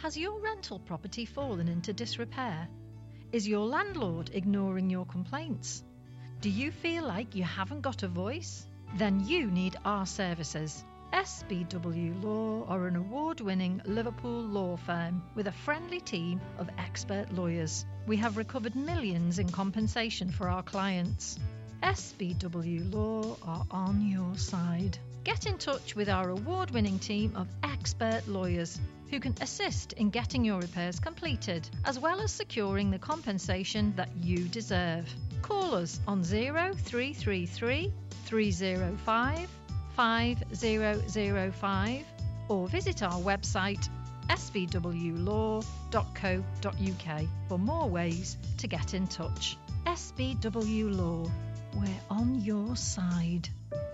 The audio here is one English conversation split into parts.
Has your rental property fallen into disrepair? Is your landlord ignoring your complaints? Do you feel like you haven't got a voice? Then you need our services. SBW Law are an award-winning Liverpool law firm with a friendly team of expert lawyers. We have recovered millions in compensation for our clients. SBW Law are on your side. Get in touch with our award-winning team of expert lawyers who can assist in getting your repairs completed, as well as securing the compensation that you deserve. Call us on 0333 305 5005 or visit our website sbwlaw.co.uk for more ways to get in touch. SBW Law, we're on your side.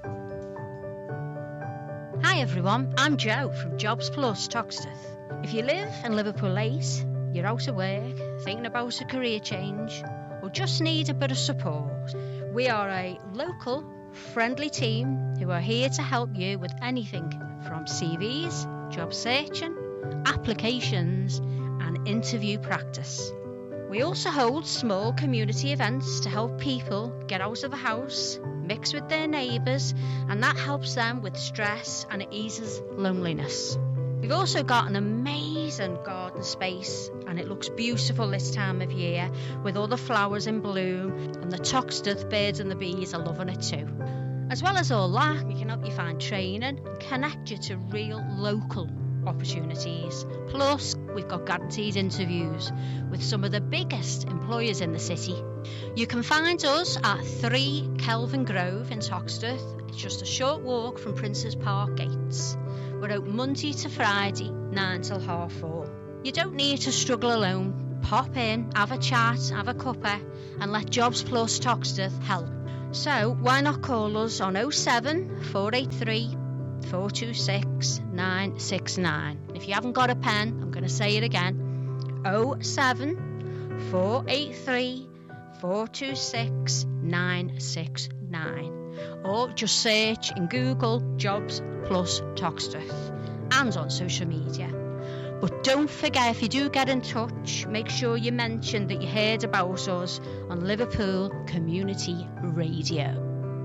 Hi everyone, I'm Jo from Jobs Plus Toxteth. If you live in Liverpool 8, you're out of work, thinking about a career change, or just need a bit of support, we are a local, friendly team who are here to help you with anything from CVs, job searching, applications and interview practice. We also hold small community events to help people get out of the house, mix with their neighbours, and that helps them with stress and it eases loneliness. We've also got an amazing garden space and it looks beautiful this time of year with all the flowers in bloom, and the Toxteth birds and the bees are loving it too. As well as all that, we can help you find training and connect you to real local opportunities. Plus, we've got guaranteed interviews with some of the biggest employers in the city. You can find us at 3 Kelvin Grove in Toxteth. It's just a short walk from Princes Park gates. We're open Monday to Friday, 9 till 4:30. You don't need to struggle alone. Pop in, have a chat, have a cuppa, and let Jobs Plus Toxteth help. So why not call us on 07 483 426 969. If you haven't got a pen, I'm going to say it again. 07 483 426 969. Or just search in Google Jobs Plus Toxteth and on social media. But don't forget, if you do get in touch, make sure you mention that you heard about us on Liverpool Community Radio.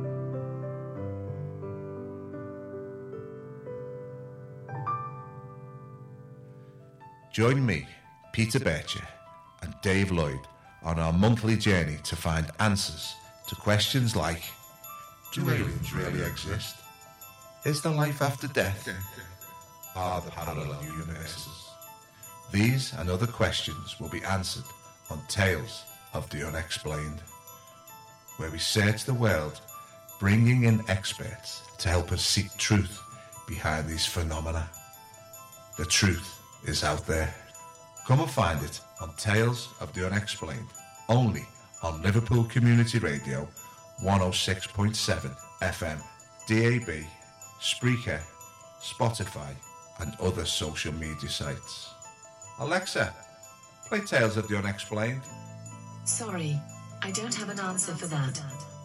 Join me, Peter Bircher, and Dave Lloyd on our monthly journey to find answers to questions like: do aliens really exist? Is there life after death? Are there parallel universes? These and other questions will be answered on Tales of the Unexplained, where we search the world, bringing in experts to help us seek truth behind these phenomena. The truth is out there. Come and find it on Tales of the Unexplained, only on Liverpool Community Radio 106.7 FM, DAB, Spreaker, Spotify and other social media sites. Alexa, play Tales of the Unexplained. Sorry, I don't have an answer for that.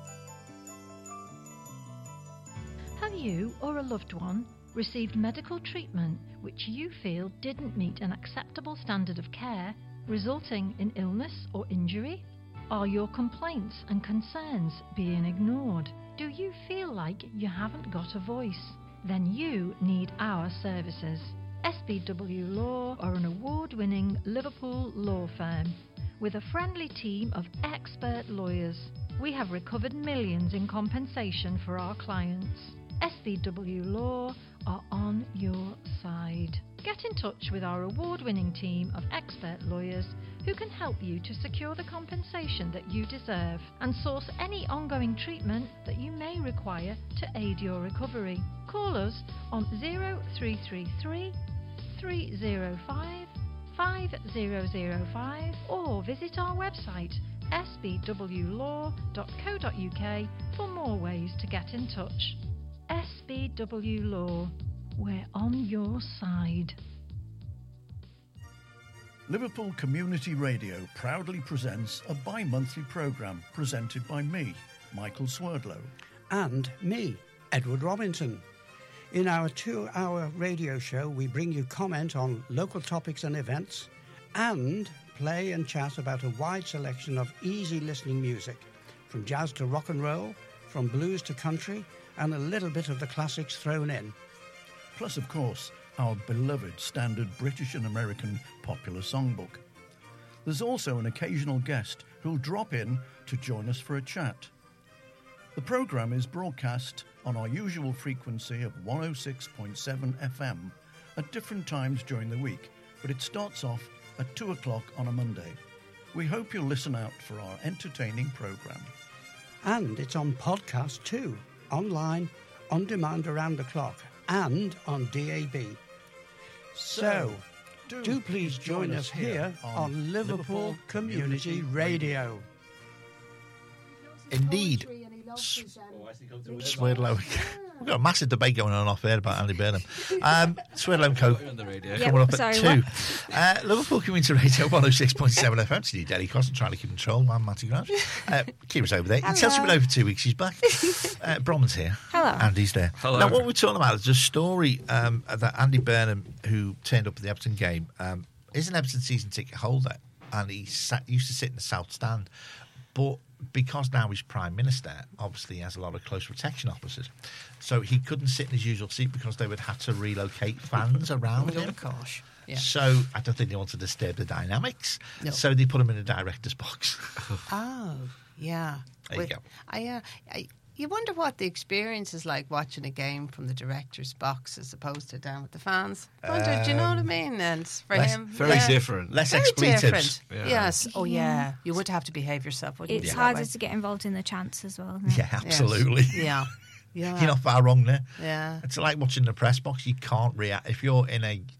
Have you or a loved one received medical treatment which you feel didn't meet an acceptable standard of care, resulting in illness or injury? Are your complaints and concerns being ignored? Do you feel like you haven't got a voice? Then you need our services. SBW Law are an award-winning Liverpool law firm with a friendly team of expert lawyers. We have recovered millions in compensation for our clients. SBW Law are on your side. Get in touch with our award-winning team of expert lawyers who can help you to secure the compensation that you deserve and source any ongoing treatment that you may require to aid your recovery. Call us on 0333 305 5005 or visit our website sbwlaw.co.uk for more ways to get in touch. SBW Law, we're on your side. Liverpool Community Radio proudly presents a bi-monthly programme presented by me, Michael Swerdlow. And me, Edward Robinson. In our 2-hour radio show, we bring you comment on local topics and events and play and chat about a wide selection of easy listening music, from jazz to rock and roll, from blues to country, and a little bit of the classics thrown in. Plus, of course, our beloved standard British and American popular songbook. There's also an occasional guest who'll drop in to join us for a chat. The programme is broadcast on our usual frequency of 106.7 FM at different times during the week, but it starts off at 2 o'clock on a Monday. We hope you'll listen out for our entertaining programme. And it's on podcast too, online, on demand around the clock, and on DAB. So, do please join us here on Liverpool Community Radio. Indeed. Swerdlow. We've got a massive debate going on off air about Andy Burnham. Swerdlow & Co. coming up at 2. Liverpool Community Radio 106.7 FM. It's New Delhi Cross, trying to keep control. I'm Matty Grant. Kira's over there. Chelsea's been over 2 weeks. She's back. Bromman's here. Hello. Andy's there. Hello. Now, what we're talking about is a story that Andy Burnham, who turned up at the Everton game, is an Everton season ticket holder, and he used to sit in the South Stand. But because now he's Prime Minister, obviously he has a lot of close protection officers. So he couldn't sit in his usual seat because they would have to relocate fans around him. Gosh. Yeah. So I don't think they want to disturb the dynamics. No. So they put him in a director's box. Oh, yeah. There you go. You wonder what the experience is like watching a game from the director's box as opposed to down with the fans. Do you know what I mean? And for him, very different. Less very expletives. different. Yeah. Yes. Oh, yeah. You would have to behave yourself, wouldn't you? It's harder to get involved in the chants as well. Isn't it? Yeah, absolutely. Yes. Yeah. You're not far wrong there. Yeah. It's like watching the press box. You can't react if you're in a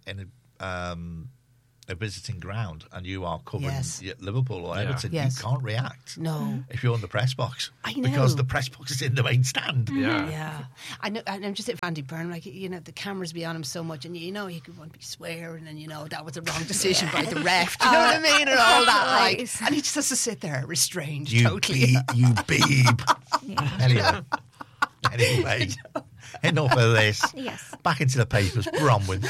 visiting ground and you are covering Liverpool or Everton. Yes. You can't react. No. If you're in the press box, I know. because the press box is in the main stand. Yeah. I know. And I'm just at Andy Byrne, like, you know, the cameras be on him so much, and you know he could want to be swearing, and you know that was a wrong decision by the ref. Do you know what I mean? And all that, like, and he just has to sit there restrained, totally. You beeb. Anyway, enough of this. Yes. Back into the papers. Bronwyn.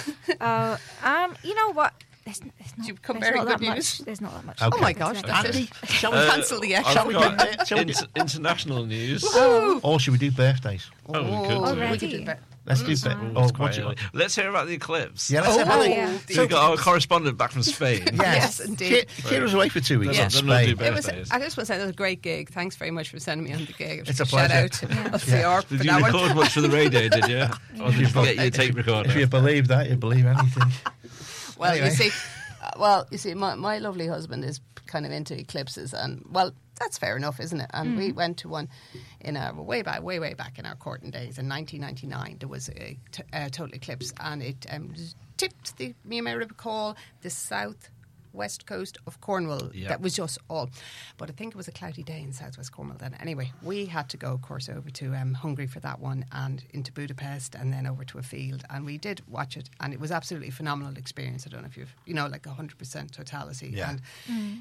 You know what? There's You've come very good news. There's not that much. Okay. Oh my gosh, that's Andy, it. Shall we cancel the extra? I've got international news. Or should we do birthdays? Oh, we could do. We could do that. Let's do birthdays. Let's hear about the eclipse. Yeah, let's have a yeah. So we got our correspondent back from Spain. Yes, indeed. Kira's away for 2 weeks. Yes. in Then we'll Spain. do It was. birthdays. I just want to say it was a great gig. Thanks very much for sending me on the gig. It's a Shout pleasure. out to LCR for Did you that one. record much for the radio, did you? Or did you forget your tape recorder? If you believe that, you believe anything. Well, Anyway. you see, my lovely husband is kind of into eclipses, and well, that's fair enough, isn't it? And we went to one in way back in our courting days in 1999. There was a total eclipse, and it tipped the Meamay River Call, the southwest coast of Cornwall. Yep. That was just all. But I think it was a cloudy day in southwest Cornwall then. Anyway, we had to go, of course, over to Hungary for that one, and into Budapest, and then over to a field, and we did watch it, and it was absolutely a phenomenal experience. I don't know if you've, like 100% totality. Yeah. And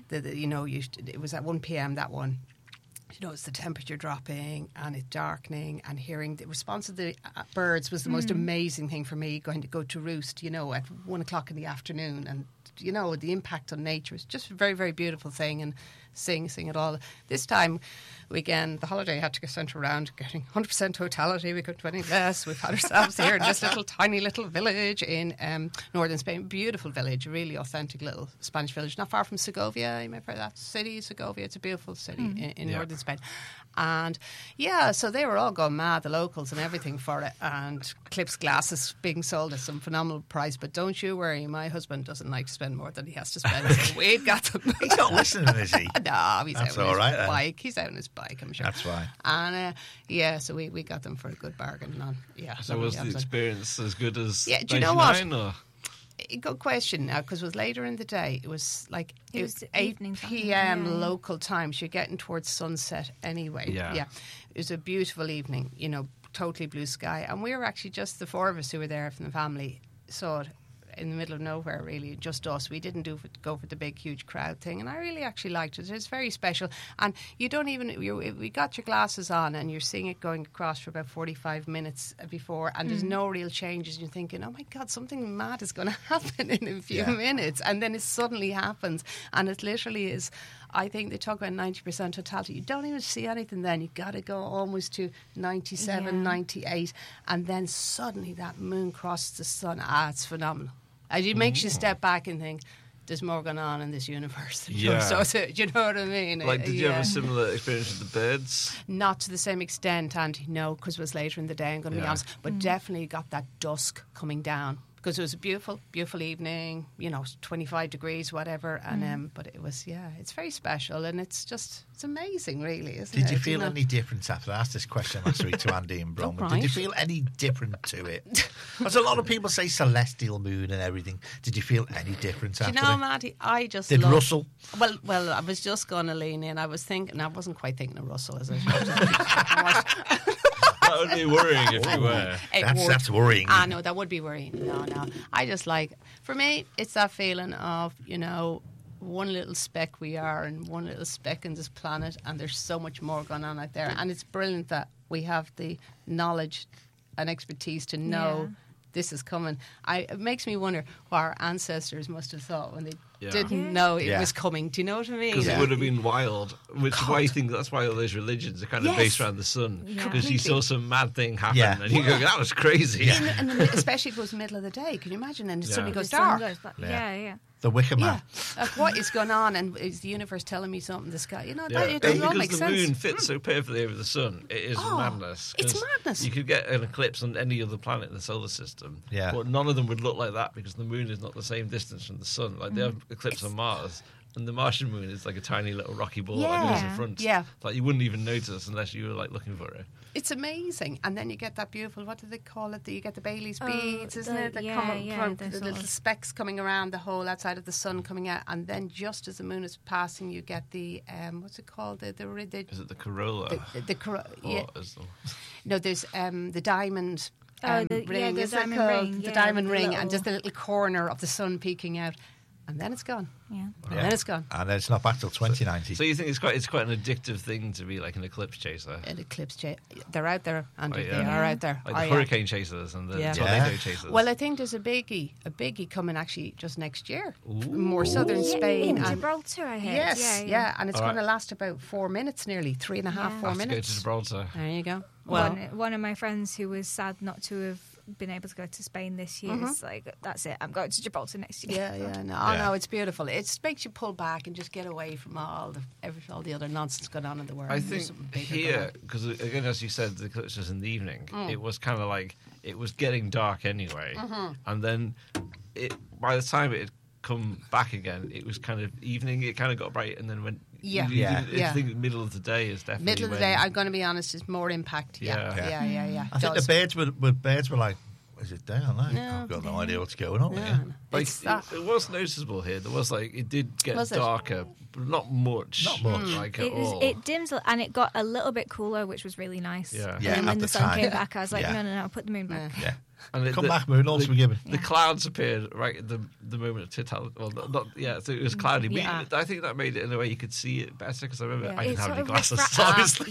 it was at 1 p.m. that one. It's the temperature dropping and it darkening, and hearing the response of the birds was the most amazing thing for me, going to go to roost, at 1 o'clock in the afternoon. And, the impact on nature is just a very, very beautiful thing, and sing it all. This time, the holiday had to get sent around, getting 100% totality. We couldn't do any less. We've had ourselves here in this tiny little village in northern Spain. Beautiful village, a really authentic little Spanish village, not far from Segovia. You may have heard that city, Segovia. It's a beautiful city in northern Spain. And so they were all going mad, the locals and everything, for it. And Eclipse glasses being sold at some phenomenal price. But don't you worry, my husband doesn't like to spend more than he has to spend. So we got them. He's not listening, is he? No, he's That's out all on right, his then. bike. He's out on his bike, I'm sure. That's right. And so we got them for a good bargain. So was the experience as good as do you know what? 99, or? Good question now, because it was later in the day. It was like It was 8 evening time, p.m. yeah. local time. So you're getting towards sunset anyway. Yeah. It was a beautiful evening, totally blue sky. And we were actually just the four of us who were there from the family saw it in the middle of nowhere, really, just us. We didn't go for the big, huge crowd thing, and I really actually liked it. It's very special, and you don't even. We got your glasses on, and you're seeing it going across for about 45 minutes before, and there's no real changes. And you're thinking, oh my God, something mad is going to happen in a few minutes, and then it suddenly happens, and it literally is. I think they talk about 90% totality. You don't even see anything then. You got to go almost to 97, 98, and then suddenly that moon crosses the sun. It's phenomenal. It makes you step back and think, there's more going on in this universe. Do you know what I mean? Like, did you have a similar experience with the birds? Not to the same extent, Andy, no, because it was later in the day, I'm going to be honest. But definitely got that dusk coming down. Because it was a beautiful, beautiful evening, 25 degrees, whatever. And but it was, it's very special, and it's amazing, really, isn't it? Did you feel any difference after I asked this question last week to Andy and Bronwyn? Right. Did you feel any different to it? Because a lot of people say celestial moon and everything. Did you feel any difference after it? Matty, I just Did Russell? Well, I was just going to lean in. I was thinking, I wasn't quite thinking of Russell as I should. That would be worrying if you were. That's worrying. No, that would be worrying. No. I just for me, it's that feeling of, one little speck we are and one little speck in this planet, and there's so much more going on out there. And it's brilliant that we have the knowledge and expertise to know this is coming. It makes me wonder what our ancestors must have thought when they didn't know it was coming. Do you know what I mean? Because it would have been wild. Which is why I think that's why all those religions are kind of based around the sun. Because you saw some mad thing happen and you go, that was crazy. And especially if it was the middle of the day. Can you imagine? And it suddenly goes dark. The Wicker Man. Like, what is going on? And is the universe telling me something? The sky, it all makes because sense. the moon fits so perfectly over the sun, it is madness. It's madness. You could get an eclipse on any other planet in the solar system, but none of them would look like that because the moon is not the same distance from the sun. Like they have eclipse on Mars, and the Martian moon is like a tiny little rocky ball that goes in front. Yeah. Like you wouldn't even notice unless you were like looking for it. It's amazing. And then you get that beautiful, what do they call it? You get the Bailey's beads, isn't it? That come up from the little specks coming around the hole outside of the sun coming out. And then just as the moon is passing, you get the, what's it called? Is it the corolla? The corolla. No, there's the diamond ring. The diamond ring. The diamond ring, and just the little corner of the sun peeking out. And then it's gone. And then it's gone. And then it's not back till 2090. So you think it's quite an addictive thing to be like an eclipse chaser? An eclipse chaser. They're out there, Andrew. They are out there. Like the hurricane chasers and the tornado chasers. Well, I think there's a biggie coming actually just next year. More southern Spain. In Gibraltar, I heard. Yes, and it's going to last about 4 minutes nearly, 3.5, 4 minutes. Go to Gibraltar. There you go. Well, one of my friends who was sad not to have been able to go to Spain this year is like, that's it, I'm going to Gibraltar next year. No, it's beautiful. It makes you pull back and just get away from all the other nonsense going on in the world. I think here, because again, as you said, the eclipse was in the evening. It was kind of like, it was getting dark anyway. And then by the time it had come back again, it was kind of evening, it kind of got bright and then went... I think the middle of the day is definitely middle of the day. I'm going to be honest, is more impact. I think the birds were like, is it day or night? No, I've got no idea what's going on here. Like, it was noticeable here. There was like, it did get darker, but not much. Like at all. It dims and it got a little bit cooler, which was really nice. Yeah. And when the sun came back, I was like, no, put the moon back. Yeah. And come back, moon, also forgiven. The clouds appeared right at the moment of totality. Well, so it was cloudy. Yeah. I think that made it in a way you could see it better because I remember I didn't have any glasses, glasses, obviously.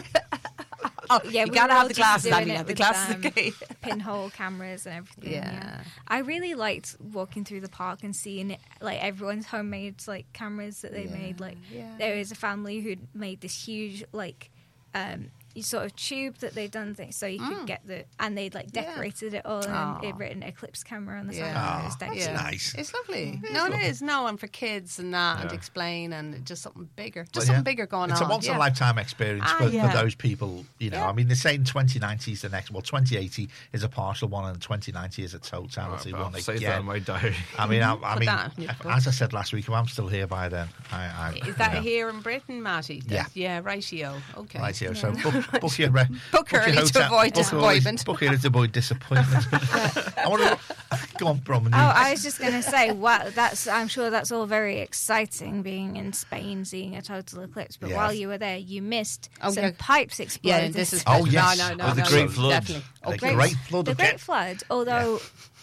You gotta have the glasses, Andy. The glasses are key. Pinhole cameras and everything. I really liked walking through the park and seeing like everyone's homemade like cameras that they made. Like there is a family who made this huge like sort of tube that they'd done things so you could get and they'd like decorated it all and it'd written Eclipse camera on the side. It was decorated. Nice. It's lovely. It is. No, and for kids and that and explain and just something bigger. Something bigger going on. It's a once in a lifetime experience for those people, I mean, they're saying 2090 is the next, 2080 is a partial one and 2090 is a totality one. I'll save that in my diary. I mean, as I said last week, if I'm still here by then, is that here in Britain, Matty? Yeah, ratio. Okay. Rightio. So book your early to avoid disappointment. Book early to avoid disappointment. I want to go on, Bronwyn. I was just going to say, I'm sure that's all very exciting, being in Spain, seeing a total eclipse. But while you were there, you missed some pipes exploding. This is no. The Great Flood. Definitely. The Great Flood. The Great Flood, although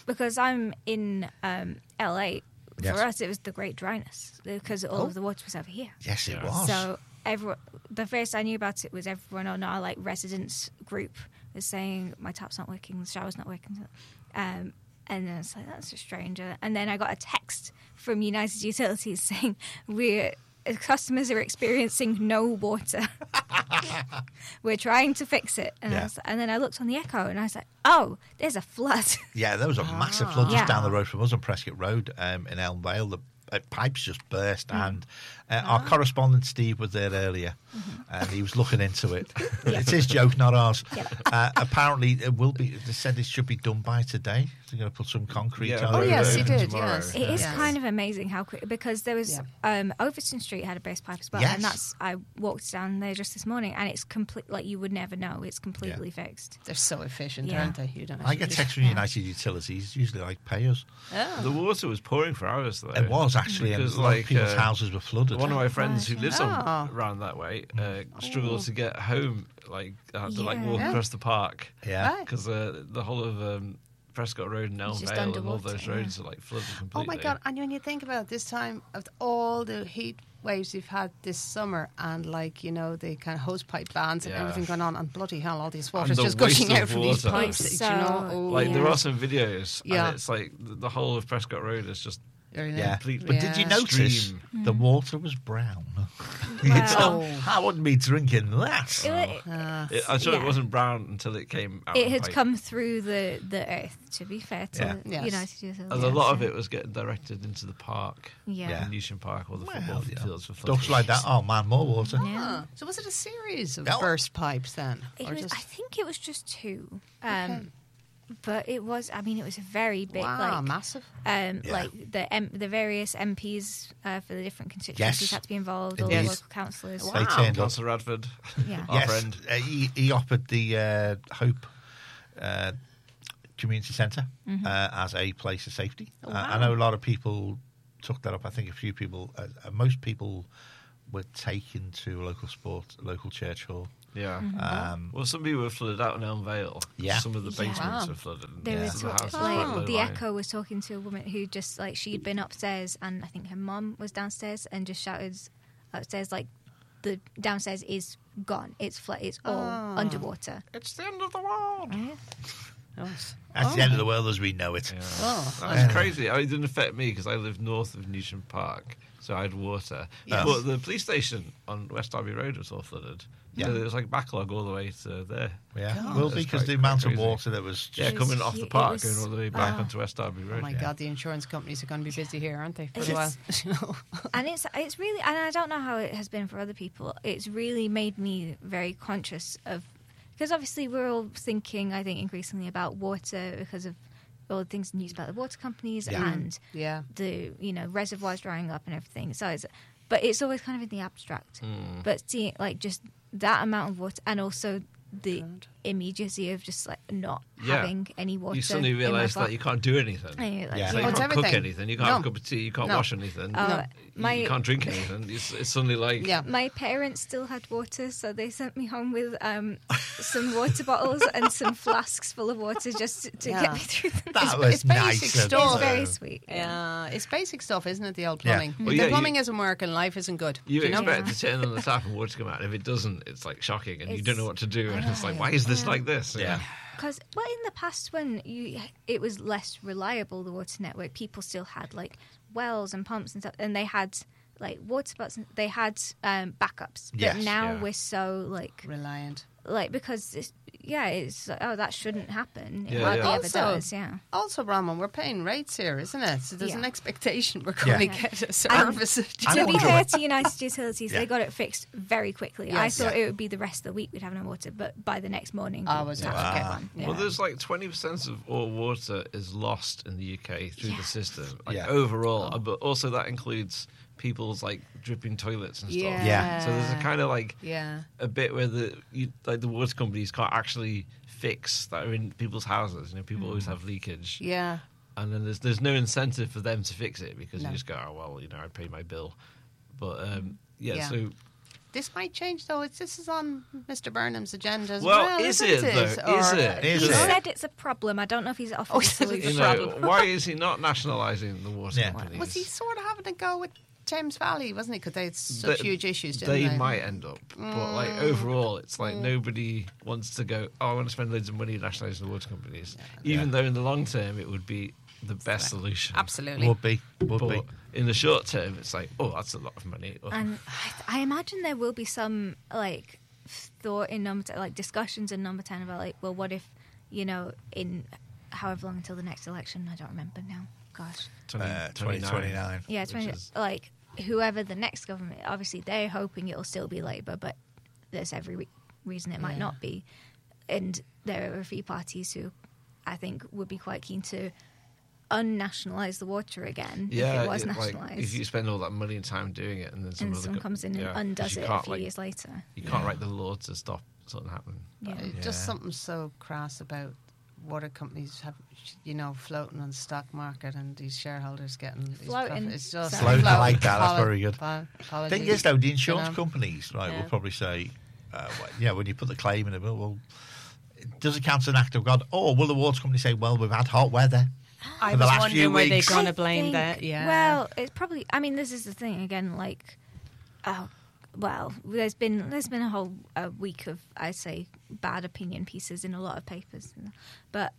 because I'm in LA. Yes. For us, it was the Great Dryness because all of the water was over here. Yes, it was. So the first I knew about it was everyone on our like residence group was saying my tap's not working, the shower's not working, and then it's like that's just strange. And then I got a text from United Utilities saying customers are experiencing no water. We're trying to fix it. And, and then I looked on the Echo and I was like, oh, there's a flood. Yeah, there was a massive flood just down the road from us on Prescott Road in Elm Vale. The pipes just burst, and our correspondent Steve was there earlier, and he was looking into it. It's his joke, not ours. Apparently, it will be. They said it should be done by today. They're going to put some concrete on it. Oh, yes, he did, yes. It is kind of amazing how quick, because there was Overton Street had a burst pipe as well, and I walked down there just this morning, and it's complete. Like you would never know, it's completely fixed. They're so efficient, aren't they? You don't. I get texts from United Utilities, usually like pay us. Oh. The water was pouring for hours though. It was actually, and a lot of people's houses were flooded. One of my friends who lives around that way struggled to get home. Like had to walk across the park. Because the whole of Prescott Road and Elm Vale and all those roads are like flooded completely. Oh my God! And when you think about this time of all the heat waves we've had this summer, and like the kind of hose pipe bans and everything going on, and bloody hell, all these water's just gushing out from these pipes. There are some videos, and it's like the whole of Prescott Road is just. But did you notice the water was brown? I wouldn't be drinking that. I'm sure it wasn't brown until it came out. It had come through the earth, to be fair to United Utilities. And a lot of it was getting directed into the park, in Newsham Park, or the football fields for flooding. Stuff like that. Oh man, more water. So was it a series of burst pipes then? I think it was just two. But it was, it was a very big, massive. Like the various MPs for the different constituencies had to be involved, all the local councillors. They turned up. Councillor Radford, our friend. He offered the Hope Community Centre as a place of safety. I know a lot of people took that up. I think a few people, most people were taken to a local church hall. Yeah. Well, some people were flooded out in Elm Vale. Yeah. Some of the basements were flooded. There was the Echo was talking to a woman who just she'd been upstairs, and I think her mum was downstairs, and just shouted upstairs the downstairs is gone. It's flat. It's all underwater. It's the end of the world. That's the end of the world as we know it. Yeah. That's crazy. It didn't affect me because I live north of Newsham Park, so I had water. Yes. But the police station on West Derby Road was all flooded. Yeah. So there was backlog all the way to there. Yeah, well, because the amount of water that was coming off the park going all the way back onto West Derby Road. Oh my God, the insurance companies are going to be busy here, aren't they, for a while? And it's really, and I don't know how it has been for other people. It's really made me very conscious of, because obviously we're all thinking, I think, increasingly about water because of all the things in news about the water companies and the reservoirs drying up and everything. So but it's always kind of in the abstract. But seeing just that amount of water, and also the immediacy of just not having any water. You suddenly realise that you can't do anything. You can't cook anything. You can't have a cup of tea. You can't wash anything. You can't drink anything. It's suddenly my parents still had water, so they sent me home with some water bottles and some flasks full of water just to get me through them. That was nice. It's very sweet. Yeah, it's basic stuff, isn't it? The old plumbing. Well, the plumbing isn't working, life isn't good. You expect to turn on the tap and water to come out. If it doesn't, it's shocking, and you don't know what to do. And it's why is this like this? Yeah. Because, in the past when it was less reliable, the water network, people still had wells and pumps and stuff, and they had water spots. They had backups. But now we're so reliant. Because it's that shouldn't happen. It hardly ever does. Yeah. Also, Bronwyn, we're paying rates here, isn't it? So there's an expectation we're going to get a service. To be fair to United Utilities, they got it fixed very quickly. Yes. I thought it would be the rest of the week we'd have no water, but by the next morning, Well, there's 20% of all water is lost in the UK through the system, overall. But also that includes people's dripping toilets and stuff. Yeah. So there's a kind of a bit where the water companies can't actually fix that are in people's houses. People always have leakage. Yeah. And then there's no incentive for them to fix it because you just go, I pay my bill. But so This might change, though. This is on Mr. Burnham's agenda as well. well. Is isn't it, though? Is it? He said it's a problem. I don't know if he's offered a solution. Why is he not nationalising the water companies? Was he sort of having to go with Thames Valley, wasn't it? Because they had such huge issues, didn't they? They might end up. But, like, overall, it's like nobody wants to go, I want to spend loads of money nationalising the water companies. Even though in the long term it would be the best solution. Absolutely. Would be. In the short term, it's like, that's a lot of money. And I imagine there will be some, like, thought in number 10, like, discussions in number 10 about, like, well, what if, in however long until the next election, I don't remember now. Gosh. 2029. Yeah, like, whoever the next government, obviously they're hoping it'll still be Labour, but there's every reason it might not be. And there are a few parties who I think would be quite keen to unnationalise the water again if it was nationalised. Like, if you spend all that money and time doing it and then someone comes in and undoes it a few years later. You can't write the law to stop something happening. Just something so crass about water companies have, floating on the stock market and these shareholders getting floating. It's just floating. I like that. That's very good. Thing is, though, the insurance companies, will probably say, when you put the claim in it, well, does it count as an act of God? Or will the water company say, well, we've had hot weather? I was wondering where they're going to blame that. Yeah. Well, it's probably. I mean, this is the thing again. Like, there's been a whole week of, I'd say, bad opinion pieces in a lot of papers, but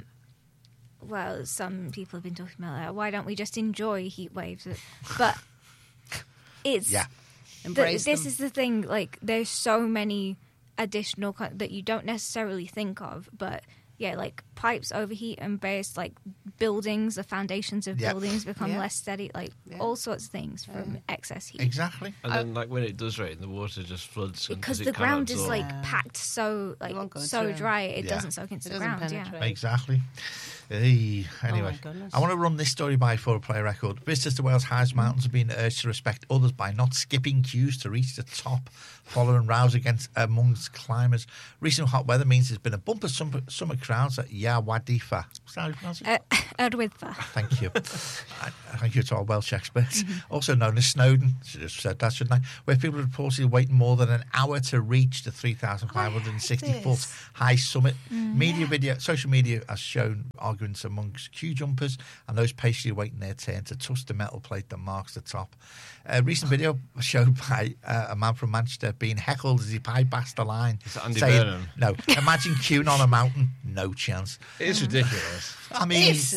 some people have been talking about that. Why don't we just enjoy heat waves? But it's embrace this them. is the thing. Like, there's so many additional that you don't necessarily think of, but. Yeah, like pipes overheat and various like buildings, the foundations of buildings become less steady, like all sorts of things from excess heat. Exactly. And then like when it does rain, the water just floods because the ground is like packed so dry it doesn't soak into the ground. Penetrate. Exactly. Anyway, I want to run this story by for a play record. Visitors to Wales Highest Mountains are being urged to respect others by not skipping queues to reach the top, following rows amongst climbers. Recent hot weather means there's been a bumper summer crowds at Yawadifa. Is that how you pronounce it? Erdwidfa. Thank you. Thank you to our Welsh experts. Also known as Snowdon, should have said that, shouldn't I? Where people are reportedly waiting more than an hour to reach the 3,560-foot high summit. Social media has shown arguments amongst queue jumpers and those patiently waiting their turn to touch the metal plate that marks the top. A recent video showed by a man from Manchester being heckled as he bypassed the line. Is that Andy Burnham? No. Imagine queuing on a mountain. No chance. It's ridiculous. Well, this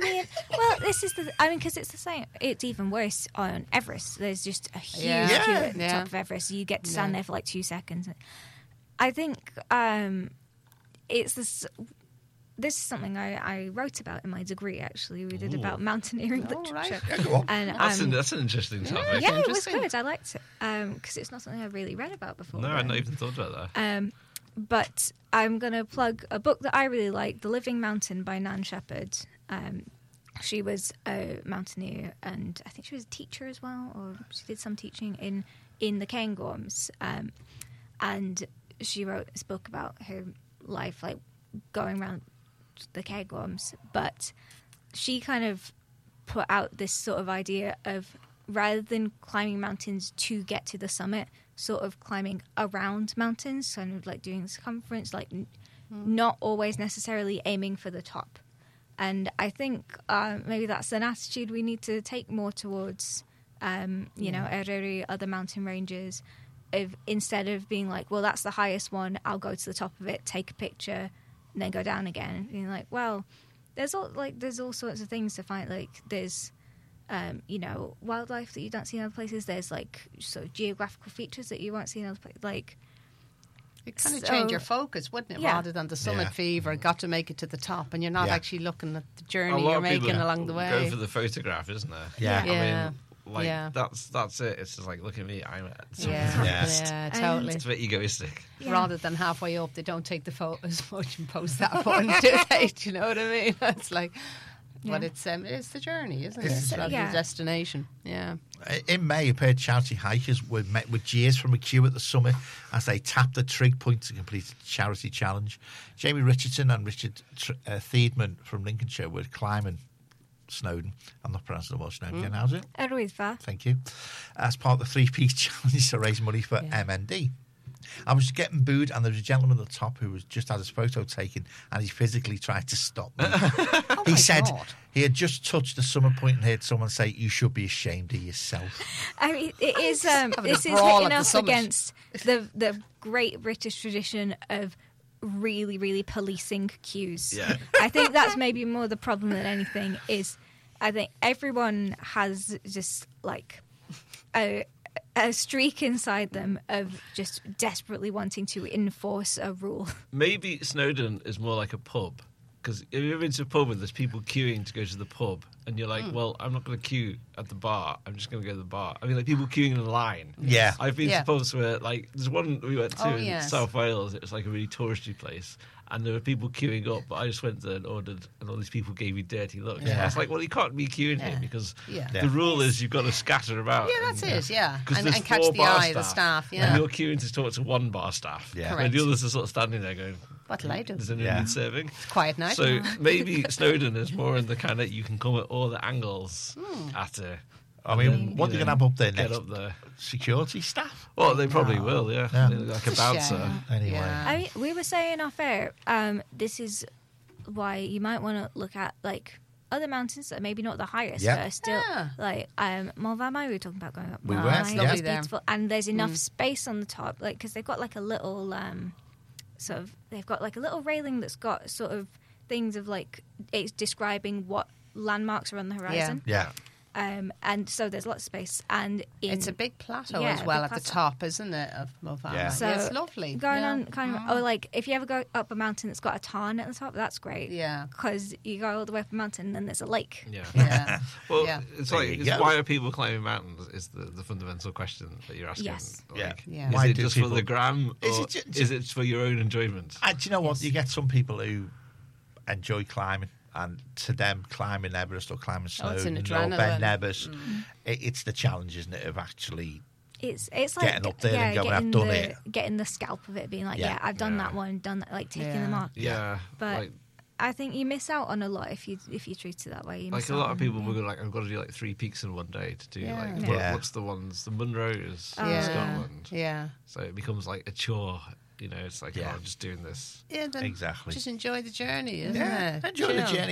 is because it's the same. It's even worse on Everest. There's just a huge queue at the top of Everest. You get to stand there for like 2 seconds. I think it's this. This is something I wrote about in my degree, actually. We did about mountaineering literature. Right. Yeah, go on. And, that's an interesting topic. Yeah, it was good. I liked it. Because it's not something I've really read about before. No, I'd not even thought about that. But I'm going to plug a book that I really like, The Living Mountain by Nan Shepherd. She was a mountaineer, and I think she was a teacher as well, or she did some teaching in the Cairngorms. And she wrote this book about her life, like going around the Cairngorms. But she kind of put out this sort of idea of, rather than climbing mountains to get to the summit, sort of climbing around mountains, kind of like doing circumference, like not always necessarily aiming for the top. And I think maybe that's an attitude we need to take more towards, Ereri, other mountain ranges, instead of being like, well, that's the highest one, I'll go to the top of it, take a picture, and then go down again. Being like, well, there's all sorts of things to find. Like there's wildlife that you don't see in other places. There's like sort of geographical features that you won't see in other places. Like, it kind of change your focus, wouldn't it? Yeah. Rather than the summit fever, got to make it to the top, and you're not actually looking at the journey you're making along the way. Go for the photograph, isn't there? Yeah. I mean, that's it. It's just like, look at me, I'm at yeah, totally. It's a bit egoistic. Yeah. Rather than halfway up, they don't take the photo as much and post that one, do they? Do you know what I mean? It's like, but it's the journey, isn't it? It's the destination. Yeah. In May, a pair of charity hikers were met with jeers from a queue at the summit as they tapped the trig point to complete a charity challenge. Jamie Richardson and Richard Thiedman from Lincolnshire were climbing Snowdon. I'm not pronouncing the word Snowdon again. How's it? Arwyddfa. Thank you. As part of the 3-piece challenge to raise money for MND. I was getting booed, and there was a gentleman at the top who was just had his photo taken, and he physically tried to stop me. He said he had just touched the summer point and heard someone say, "You should be ashamed of yourself." I mean, it is. This is hitting us against the great British tradition of really, really policing queues. Yeah. I think that's maybe more the problem than anything. Is I think everyone has just like a streak inside them of just desperately wanting to enforce a rule. Maybe Snowdon is more like a pub. Because if you're into a pub and there's people queuing to go to the pub, and you're like, well, I'm not going to queue at the bar. I'm just going to go to the bar. I mean, like people queuing in a line. Yeah. I've been to pubs where, like, there's one we went to in yes. South Wales. It was like a really touristy place. And there were people queuing up, but I just went there and ordered, and all these people gave me dirty looks. Yeah. I was like, well, you can't be queuing here because Yeah. the rule is you've got to scatter about. Yeah, that's it, yeah. And And catch the eye of the staff, yeah. And you're queuing to talk to one bar staff. Yeah. And Correct. the others are sort of standing there going, What'll I do? does anyone need serving? It's quiet night. So maybe Snowdon is more in the kind of you can come at all the angles at it. I mean, what are you going to have up there Get next? up there. Security staff? Well, they probably will, yeah. Like a bouncer. Anyway. Yeah. I mean, we were saying off air, this is why you might want to look at like other mountains that are maybe not the highest, but are still like Mont Valmaille. We were talking about going up. We were, Mont Valmaille, yeah. it's beautiful, and there's enough space on the top, like because they've got like a little sort of they've got like a little railing that's got sort of things of like it's describing what landmarks are on the horizon. Yeah. And so there's lots of space, and It's a big plateau Yeah, as well big at the plateau. top, isn't it, of Mont Valmaille? Yeah. So it's lovely. Going yeah. on kind of, or like if you ever go up a mountain that's got a tarn at the top, that's great. Yeah. Because you go all the way up a mountain and then there's a lake. Yeah. Yeah. Well, Yeah. it's There like, you it's go. why are people climbing mountains is the fundamental question that you're asking. Yes. Like, Yeah. Is Why it do just people- for the gram, Is or it ju- is it for your own enjoyment? And do you know what? You get some people who enjoy climbing, and to them, climbing Everest or climbing Oh, it's an Snowdon or adrenaline. Ben Nevis, it's the challenge, isn't it, of actually It's like Getting up there and going, "I've done it." Getting the scalp of it, being like, Yeah. yeah, I've done Yeah. that one, done that, like taking Yeah. them off. Yeah. But like, I think you miss out on a lot if you treat it that way. You like miss a out lot on- of people will go like, I've got to do like 3 peaks in one day to do Yeah. like Yeah. what's the ones? The Munros Oh, in yeah. Scotland. Yeah. So it becomes like a chore. You know, it's like, Yeah. I'm just doing this. Yeah, then Exactly. just enjoy the journey, isn't Yeah, it? enjoy You the know. journey.